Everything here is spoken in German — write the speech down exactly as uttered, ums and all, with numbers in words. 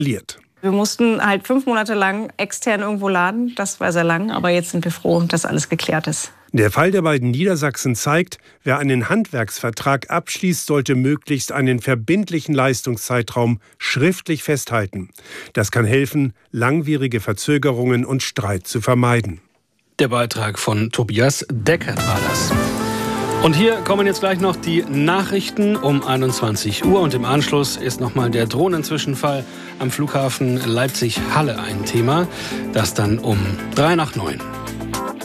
Wir mussten halt fünf Monate lang extern irgendwo laden. Das war sehr lang, aber jetzt sind wir froh, dass alles geklärt ist. Der Fall der beiden Niedersachsen zeigt, wer einen Handwerksvertrag abschließt, sollte möglichst einen verbindlichen Leistungszeitraum schriftlich festhalten. Das kann helfen, langwierige Verzögerungen und Streit zu vermeiden. Der Beitrag von Tobias Deckert war das. Und hier kommen jetzt gleich noch die Nachrichten um einundzwanzig Uhr. Und im Anschluss ist nochmal der Drohnenzwischenfall am Flughafen Leipzig-Halle ein Thema. Das dann um drei nach neun.